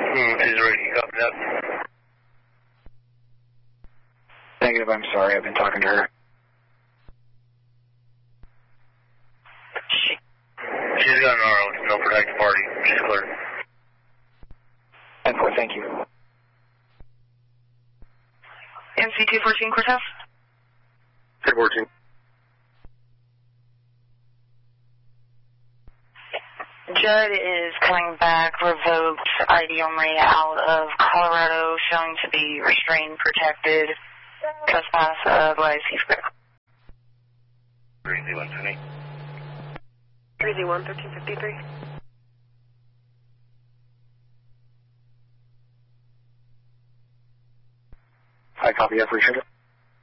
She's ready. Copy that. Negative, I'm sorry. I've been talking to her. She's got an RO. No protective party. She's clear. 10-4, thank you. MC-214 Cortez? 214. Judd is coming back, revoked, ID only, out of Colorado, showing to be restrained, protected, trespass of YC Square. 3Z120. 3Z1, 1353. I copy, I appreciate it.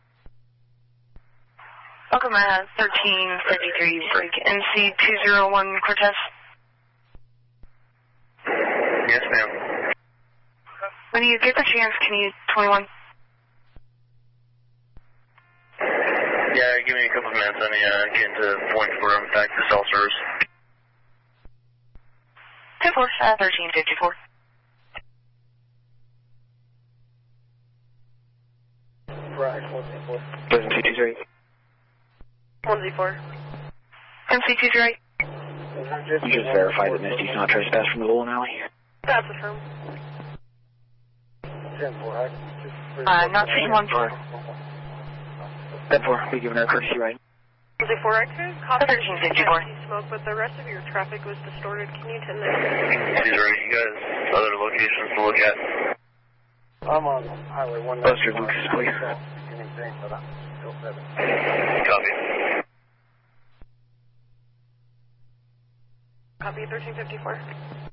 Welcome at 1353, break MC-201 Cortez. Yes, ma'am. When you get the chance, can you 21? Yeah, give me a couple of minutes. I need to get into the point where I'm back to cell service. 10-4, 1354. Right, 1Z4. 1Z2-3. 1Z4. MC-208. You just verify that Misty's not trespassed from the bowling alley? That's affirmed. 10-4, not seeing 1-4. 10-4, we giving her a courtesy ride. 1Z4 active. Copy 1354. Smoke, but the rest of your traffic was distorted. Can you tend that? She's ready. You guys, other locations to look at. I'm on Highway 1. Buster Lucas, please. Copy. Copy 1354.